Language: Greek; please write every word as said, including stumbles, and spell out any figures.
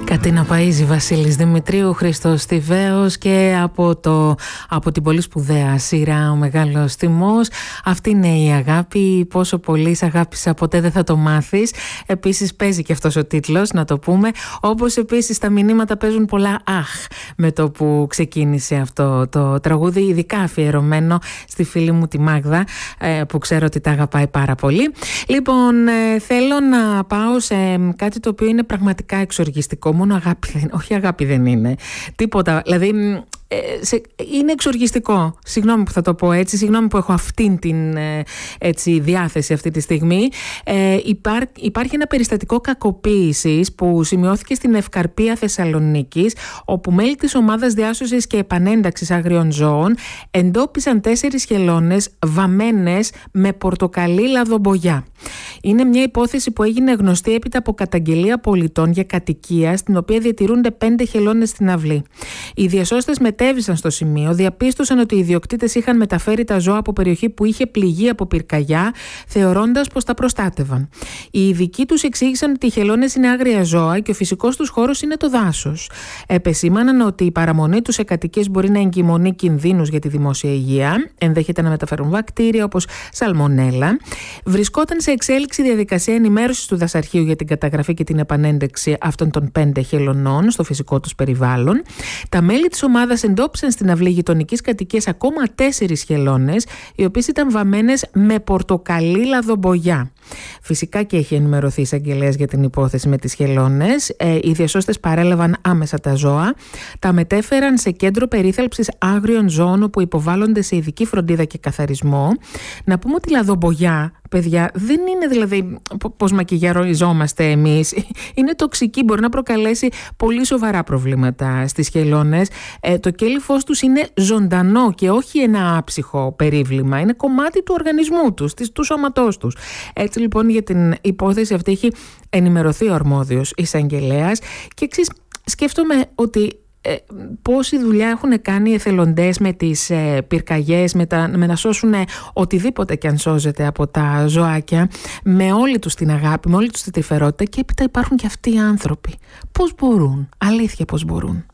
Κατίνα Παΐζη, Βασίλης Δημητρίου, Χρήστος Τιβαίος και από, το, από την πολύ σπουδαία σειρά «Ο Μεγάλος Τιμός». Αυτή είναι η αγάπη, πόσο πολύ σ' αγάπησα, ποτέ δεν θα το μάθεις. Επίσης παίζει και αυτός ο τίτλος, να το πούμε. Όπως επίσης τα μηνύματα παίζουν πολλά αχ με το που ξεκίνησε αυτό το τραγούδι, ειδικά αφιερωμένο στη φίλη μου τη Μάγδα, που ξέρω ότι τα αγαπάει πάρα πολύ. Λοιπόν, θέλω να πάω σε κάτι το οποίο είναι πραγματικά εξοργιστικό. Μόνο αγάπη δεν, όχι αγάπη δεν είναι. Τίποτα. Δηλαδή ε, σε, είναι εξοργιστικό. Συγγνώμη που θα το πω έτσι. Συγγνώμη που έχω αυτήν την ε, έτσι, διάθεση αυτή τη στιγμή. Ε, υπάρ, υπάρχει ένα περιστατικό κακοποίησης που σημειώθηκε στην Ευκαρπία Θεσσαλονίκης, όπου μέλη της ομάδας διάσωσης και επανένταξης άγριων ζώων εντόπισαν τέσσερις χελώνες βαμμένες με πορτοκαλί λαδομπογιά. Είναι μια υπόθεση που έγινε γνωστή έπειτα από καταγγελία πολιτών για κατοικία στην οποία διατηρούνται πέντε χελώνες στην αυλή. Οι διασώστες μετέβησαν στο σημείο, διαπίστωσαν ότι οι ιδιοκτήτες είχαν μεταφέρει τα ζώα από περιοχή που είχε πληγεί από πυρκαγιά, θεωρώντας πως τα προστάτευαν. Οι ειδικοί τους εξήγησαν ότι οι χελώνες είναι άγρια ζώα και ο φυσικός τους χώρος είναι το δάσος. Επεσήμαναν ότι η παραμονή τους σε κατοικίες μπορεί να εγκυμονεί κινδύνους για τη δημόσια υγεία, ενδέχεται να μεταφέρουν βακτήρια όπως σαλμονέλα. Βρισκόταν σε εξέλιξη διαδικασία ενημέρωσης του δασαρχείου για την καταγραφή και την επανένταξη αυτών των πέντε χελωνών στο φυσικό τους περιβάλλον. Τα μέλη της ομάδας εντόπισαν στην αυλή γειτονικής κατοικίας ακόμα τέσσερις χελώνες, οι οποίες ήταν βαμμένες με πορτοκαλί λαδομπογιά. Φυσικά και έχει ενημερωθεί εισαγγελέας για την υπόθεση με τις χελώνες. Ε, οι διασώστες παρέλαβαν άμεσα τα ζώα, τα μετέφεραν σε κέντρο περίθαλψης άγριων ζώων, όπου υποβάλλονται σε ειδική φροντίδα και καθαρισμό. Να πούμε ότι η λαδομπογιά, παιδιά, δεν είναι δηλαδή πως μακιγιαριζόμαστε εμείς. Είναι τοξική, μπορεί να προκαλέσει πολύ σοβαρά προβλήματα στις χελώνες. Ε, το κέλυφός τους είναι ζωντανό και όχι ένα άψυχο περίβλημα. Είναι κομμάτι του οργανισμού τους, του σώματός τους. Έτσι λοιπόν για την υπόθεση αυτή έχει ενημερωθεί ο αρμόδιος εισαγγελέας και εξής σκέφτομαι ότι Ε, πόση δουλειά έχουν κάνει οι εθελοντές με τις ε, πυρκαγιές, με, τα, με να σώσουν ε, οτιδήποτε και αν σώζεται από τα ζωάκια, με όλη τους την αγάπη, με όλη τους την τρυφερότητα, και έπειτα υπάρχουν και αυτοί οι άνθρωποι. Πώς μπορούν, αλήθεια πώς μπορούν.